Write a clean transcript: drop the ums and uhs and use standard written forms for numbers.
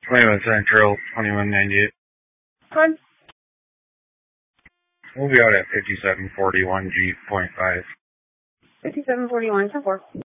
21 Central, 2198. Time? We'll be out at 5741 G.5. 5741, 10-4.